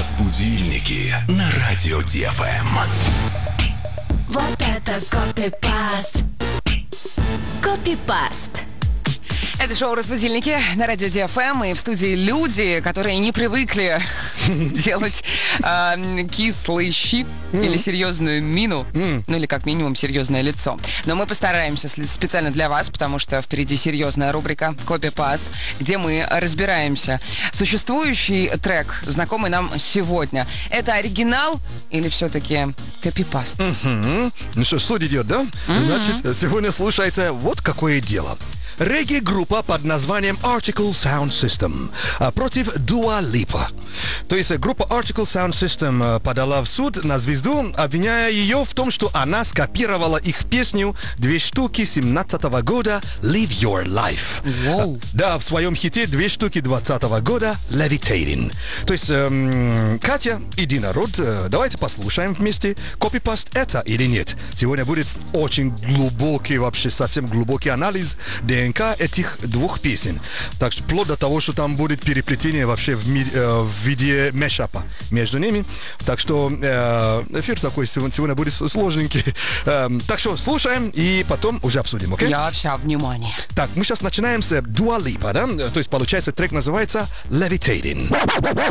Разбудильники на радио ДФМ. Вот это копипаст. Копипаст. Это шоу «Разбудильники» на радио ДФМ, и в студии люди, которые не привыкли делать кислый щи или серьезную мину, ну или как минимум серьезное лицо. Но мы постараемся специально для вас, потому что впереди серьезная рубрика «Копипаст», где мы разбираемся. Существующий трек, знакомый нам сегодня, это оригинал или все-таки копипаст? Ну что, судь идет, да? Значит, сегодня слушайте вот какое дело. Регги-группа под названием Article Sound System против Dua Lipa. То есть группа Article Sound System подала в суд на звезду, обвиняя ее в том, что она скопировала их песню 2 штуки 17 года Live Your Life. Да, в своем хите 2 штуки 20 года Levitating. То есть, Катя и Дина Род, давайте послушаем вместе, копипаст это или нет. Сегодня будет очень глубокий, вообще совсем глубокий анализ ДНК этих двух песен. Так что вплоть до того, что там будет переплетение вообще в виде мешапа между ними. Так что эфир такой сегодня будет сложненький. Так что слушаем и потом уже обсудим, окей? Я вся внимание. Так, мы сейчас начинаем с Dua Lipa, да? То есть, получается, трек называется Levitating.